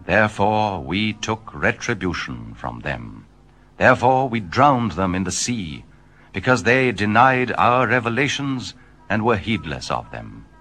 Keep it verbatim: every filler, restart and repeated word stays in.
Therefore we took retribution from them. Therefore we drowned them in the sea, because they denied our revelations and were heedless of them.